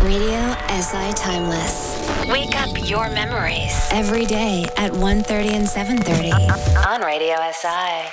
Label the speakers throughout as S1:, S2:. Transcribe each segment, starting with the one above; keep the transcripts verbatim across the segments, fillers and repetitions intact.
S1: Radio S I Timeless. Wake up your memories every day at one thirty and seven thirty on Radio S I.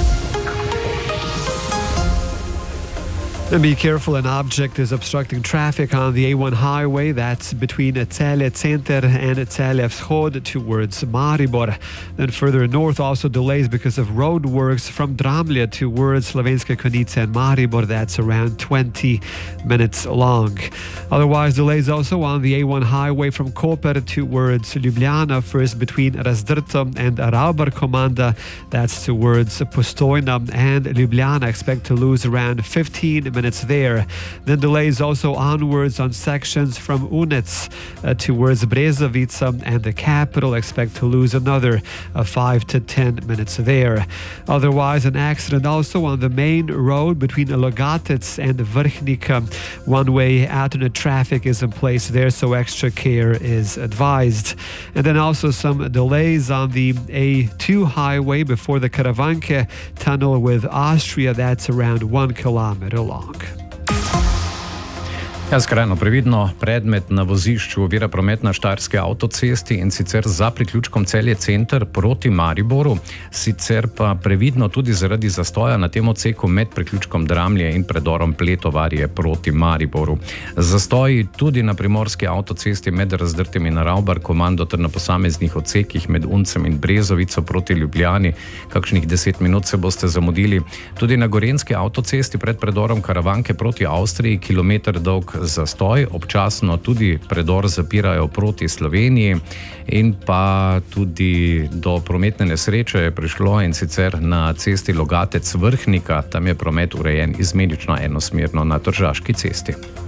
S2: And be careful, an object is obstructing traffic on the A one highway. That's between Celje Center and Celje Vzhod towards Maribor. Then further north, also delays because of road works from Dramlje towards Slovenske Konjice and Maribor. That's around twenty minutes long. Otherwise, delays also on the A one highway from Koper towards Ljubljana, first between Razdrto and Raubar Komanda. That's towards Postojna and Ljubljana. Expect to lose around fifteen minutes there. Then delays also onwards on sections from Unec uh, towards Brezovica and the capital. Expect to lose another uh, five to ten minutes there. Otherwise, an accident also on the main road between Logatec and Vrhnika. One-way alternate traffic is in place there, so extra care is advised. And then also some delays on the A two highway before the Karavanke tunnel with Austria. That's around one kilometer long.
S3: Ja, skrajno previdno, predmet na vozišču ovira promet na Štajerski avtocesti in sicer za priključkom Celje Center proti Mariboru, sicer pa previdno tudi zaradi zastoja na tem odseku med priključkom Dramlje in predorom Pletovarje proti Mariboru. Zastoji tudi na primorski avtocesti med Razdrtim in Raubar Komando ter na posameznih odsekih med Uncem in Brezovico proti Ljubljani. Kakšnih deset minut se boste zamudili. Tudi na gorenjski avtocesti pred predorom Karavanke proti Avstriji, kilometer dolg zastoj, občasno tudi predor zapirajo proti Sloveniji in pa tudi do prometne nesreče je prišlo in sicer na cesti Logatec Vrhnika, tam je promet urejen izmenično enosmerno na Tržaški cesti.